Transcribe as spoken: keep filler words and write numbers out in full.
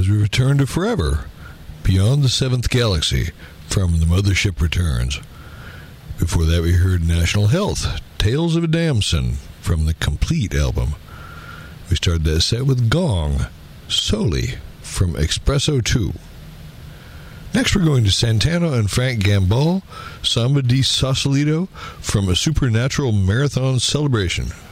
as we return to Forever, Beyond the Seventh Galaxy, from The Mothership Returns. Before that, we heard National Health, Tales of a Damson, from the Complete album. We started that set with Gong, Soli, from Espresso two. Next, we're going to Santana and Frank Gambale, Samba di Sausalito, from A Supernatural Marathon Celebration.